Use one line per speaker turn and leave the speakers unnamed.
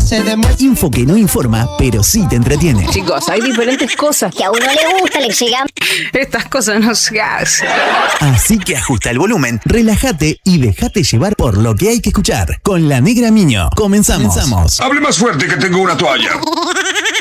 se demuestra.
Info que no informa, pero sí te entretiene.
Chicos, hay diferentes cosas
Que a uno le gusta, le llegan.
Estas cosas no se hacen.
Así que ajusta el volumen, relájate y déjate llevar por lo que hay que escuchar. Con La Negra Miño. Comenzamos.
Hable más fuerte que tengo una toalla.